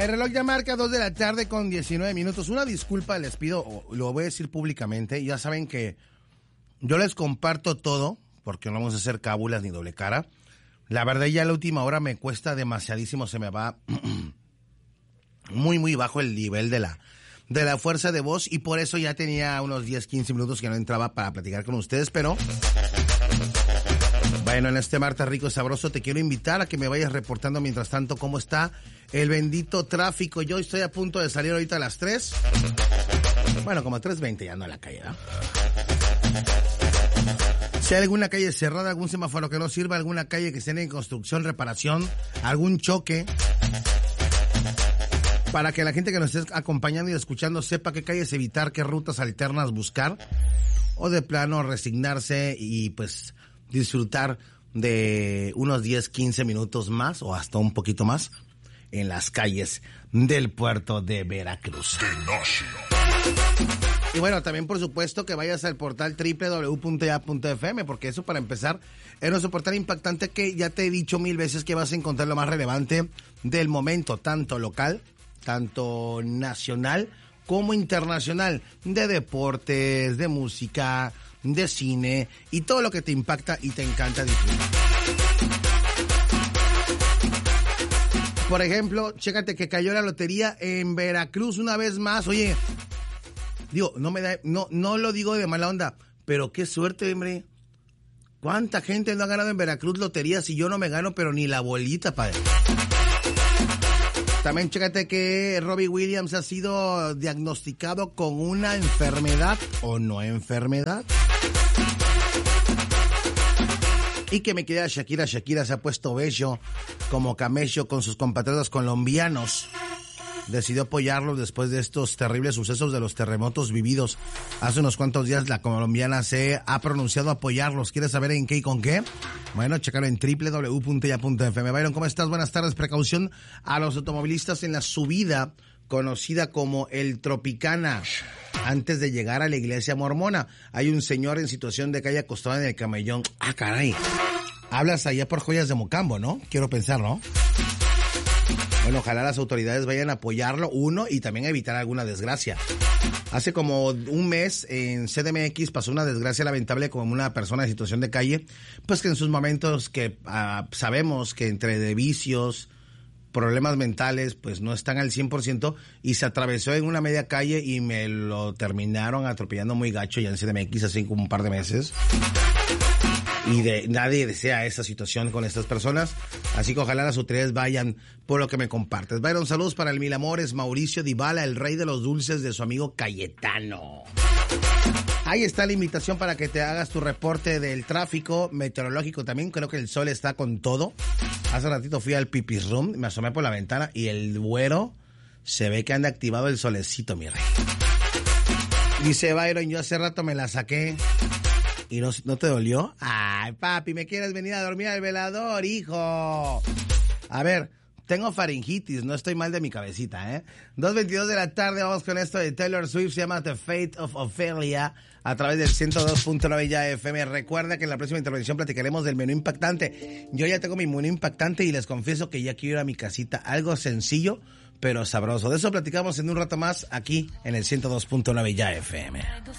El reloj ya marca 2 de la tarde con 19 minutos. Una disculpa les pido, lo voy a decir públicamente. Ya saben que yo les comparto todo, porque no vamos a hacer cábulas ni doble cara. La verdad ya a la última hora me cuesta demasiadísimo, se me va muy bajo el nivel de la fuerza de voz, y por eso ya tenía unos 10, 15 minutos que no entraba para platicar con ustedes, pero bueno, en este martes rico y sabroso te quiero invitar a que me vayas reportando mientras tanto cómo está el bendito tráfico. Yo estoy a punto de salir ahorita a las 3. Bueno, como a 3:20 ya ando en la calle, ¿no? Si hay alguna calle cerrada, algún semáforo que no sirva, alguna calle que esté en construcción, reparación, algún choque, para que la gente que nos esté acompañando y escuchando sepa qué calles evitar, qué rutas alternas buscar, o de plano resignarse y pues disfrutar de unos 10, 15 minutos más o hasta un poquito más en las calles del puerto de Veracruz. Y bueno, también por supuesto que vayas al portal www.ya.fm, porque eso, para empezar, es nuestro portal impactante, que ya te he dicho 1000 veces que vas a encontrar lo más relevante del momento, tanto local, tanto nacional como internacional, de deportes, de música, de cine y todo lo que te impacta y te encanta disfrutar. Por ejemplo, chécate que cayó la lotería en Veracruz una vez más. Oye, digo, no lo digo de mala onda, pero qué suerte, hombre. ¿Cuánta gente no ha ganado en Veracruz loterías y yo no me gano, pero ni la bolita, padre? También chécate que Robbie Williams ha sido diagnosticado con una enfermedad o no enfermedad. Y que me queda Shakira se ha puesto bello como camello con sus compatriotas colombianos. Decidió apoyarlos después de estos terribles sucesos de los terremotos vividos hace unos cuantos días. La colombiana se ha pronunciado a apoyarlos. ¿Quieres saber en qué y con qué? Bueno, chécalo en www.ya.fm. Byron, ¿cómo estás? Buenas tardes. Precaución a los automovilistas en la subida conocida como el Tropicana, antes de llegar a la iglesia mormona. Hay un señor en situación de calle acostado en el camellón. Ah, caray. Hablas allá por Joyas de Mocambo, ¿no? Quiero pensar, ¿no? Bueno, ojalá las autoridades vayan a apoyarlo, uno, y también a evitar alguna desgracia. Hace como un mes en CDMX pasó una desgracia lamentable con una persona en situación de calle, pues que en sus momentos que sabemos que entre de vicios, problemas mentales, pues no están al 100%, y se atravesó en una media calle y me lo terminaron atropellando muy gacho ya en CDMX hace como un par de meses. Y nadie desea esa situación con estas personas, así que ojalá las autoridades vayan por lo que me compartes. Byron, saludos para el Mil Amores, Mauricio Dybala, el rey de los dulces de su amigo Cayetano. Ahí está la invitación para que te hagas tu reporte del tráfico meteorológico también. Creo que el sol está con todo. Hace ratito fui al pipis room, me asomé por la ventana y el güero se ve que anda activado el solecito, mi rey. Dice Byron, yo hace rato me la saqué. ¿Y no te dolió? Ay, papi, ¿me quieres venir a dormir al velador, hijo? A ver, tengo faringitis, no estoy mal de mi cabecita, ¿eh? 2:22 de la tarde, vamos con esto de Taylor Swift, se llama The Fate of Ophelia, a través del 102.9 ya FM. Recuerda que en la próxima intervención platicaremos del menú impactante. Yo ya tengo mi menú impactante y les confieso que ya quiero ir a mi casita. Algo sencillo, pero sabroso. De eso platicamos en un rato más aquí en el 102.9 ya FM.